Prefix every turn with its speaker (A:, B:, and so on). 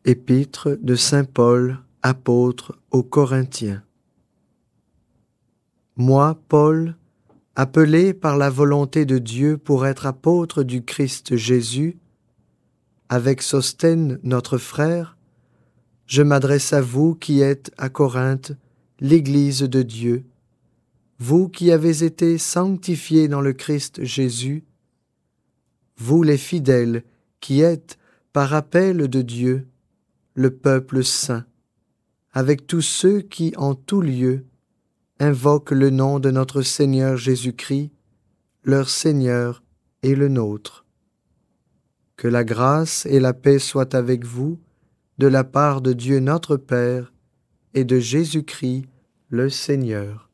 A: Épître de saint Paul, apôtre aux Corinthiens. Moi, Paul, appelé par la volonté de Dieu pour être apôtre du Christ Jésus, avec Sosthène notre frère, je m'adresse à vous qui êtes à Corinthe, l'Église de Dieu, vous qui avez été sanctifiés dans le Christ Jésus, vous les fidèles qui êtes, par appel de Dieu, le peuple saint, avec tous ceux qui, en tout lieu, invoquent le nom de notre Seigneur Jésus-Christ, leur Seigneur et le nôtre. Que la grâce et la paix soient avec vous, de la part de Dieu notre Père et de Jésus-Christ le Seigneur.